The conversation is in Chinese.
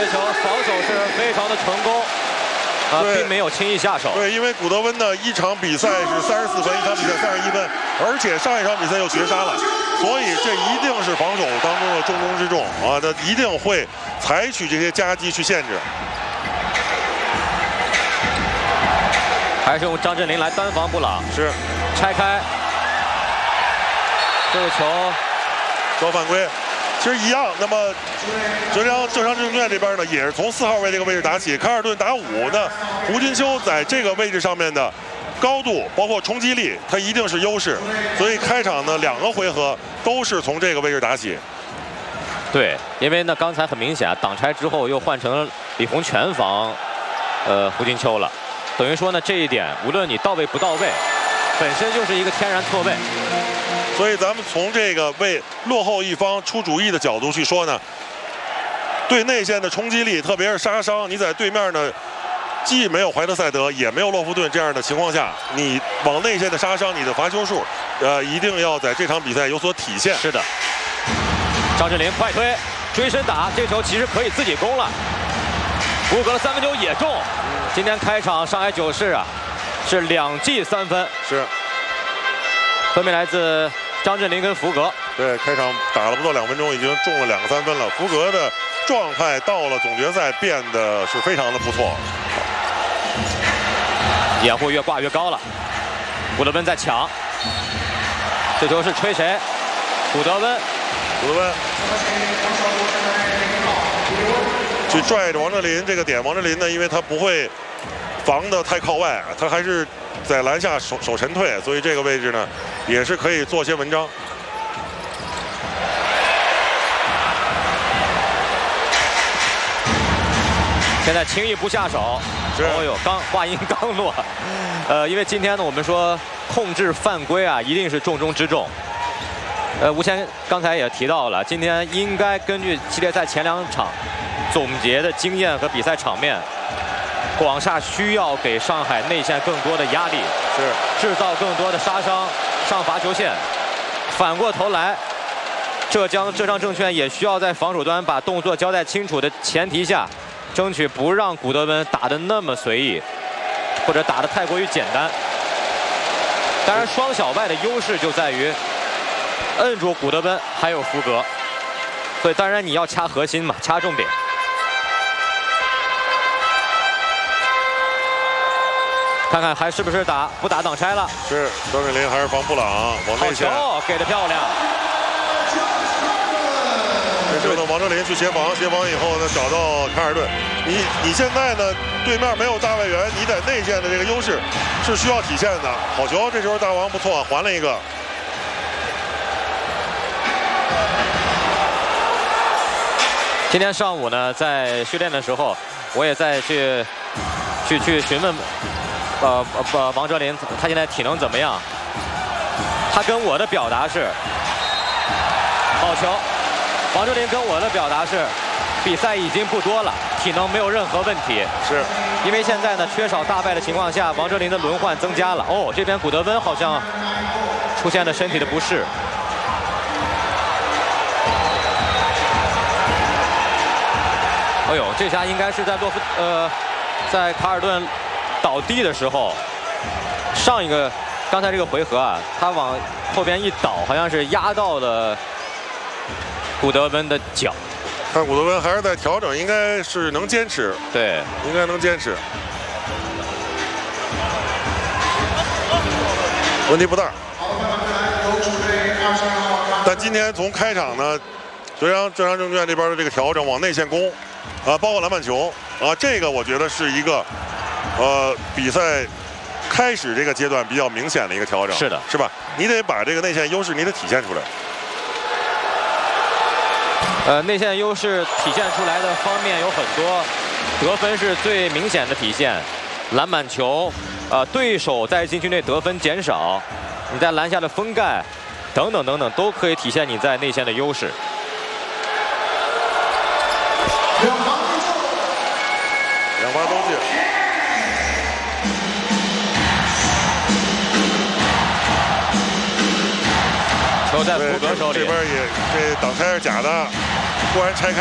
个球防守是非常的成功，并没有轻易下手。 对，因为古德温呢，一场比赛是34分，一场比赛31分，而且上一场比赛又绝杀了，所以这一定是防守当中的重中之重啊！他一定会采取这些夹击去限制。 还是用张镇麟来单防布朗， 是拆开这个球， 说犯规。 其实一样，那么浙江政院这边呢，也是从4号位这个位置打起，凯尔顿打5。那胡金秋在这个位置上面的高度，包括冲击力，他一定是优势。所以开场呢2个回合都是从这个位置打起。 对，因为呢刚才很明显啊，挡拆之后又换成了李红全防，胡金秋了，等于说呢这一点无论你到位不到位，本身就是一个天然错位。 所以咱们从这个为落后一方出主意的角度去说呢，对内线的冲击力，特别是杀伤，你在对面呢，既没有怀特塞德，也没有洛夫顿这样的情况下，你往内线的杀伤，你的罚球数，一定要在这场比赛有所体现。 是的，张镇麟快推，追身打，这球其实可以自己攻了。福格的3分球也中。今天开场上海九世啊，是2记3分， 是， 分别来自 张镇麟跟福格， 对，开场打了不到2分钟，已经中了2个3分了。福格的状态到了总决赛变得是非常的不错， 掩护越挂越高了。古德温在抢，这球是吹谁？古德温， 去拽着王哲林这个点。王哲林呢，因为他不会防得太靠外，他还是 在篮下守沉退，所以这个位置呢，也是可以做些文章。 现在轻易不下手。哦呦，话音刚落，因为今天呢，我们说控制犯规啊，一定是重中之重。吴谦刚才也提到了，今天应该根据系列赛前2场总结的经验和比赛场面， 广厦需要给上海内线更多的压力，是制造更多的杀伤，上罚球线。反过头来，浙江证券也需要在防守端把动作交代清楚的前提下，争取不让古德温打得那么随意，或者打得太过于简单。当然，双小外的优势就在于摁住古德温还有福格，所以当然你要掐核心嘛，掐重点。 看看还是不是不打挡拆了？ 是，张镇麟还是防布朗往内线。 好球，给的漂亮。 这时候王哲林去协防以后呢，找到凯尔顿。你现在呢，对面没有大外援，你在内线的这个优势是需要体现的。好球，这时候大王不错，还了一个。 今天上午呢，在训练的时候，我也在去询问。 王哲林他现在体能怎么样？他跟我的表达是好球。王哲林跟我的表达是，比赛已经不多了，体能没有任何问题。 是， 因为现在呢缺少大败的情况下，王哲林的轮换增加了。哦，这边古德温好像出现了身体的不适。哎呦，这下应该是在在卡尔顿 倒地的时候，刚才这个回合啊，他往后边一倒，好像是压到了古德温的脚。 看古德温还是在调整，应该是能坚持。 对， 应该能坚持，问题不大。但今天从开场呢，浙江证券这边的这个调整往内线攻，包括篮板球这个我觉得是一个。 比赛开始这个阶段比较明显的一个调整， 是的， 是吧？你得把这个内线优势你得体现出来。内线优势体现出来的方面有很多，得分是最明显的体现，篮板球，对手在禁区内得分减少，你在篮下的封盖，等等等等，都可以体现你在内线的优势。 两罚都进。 球在福格手里， 这边也这挡拆是假的，突然拆开。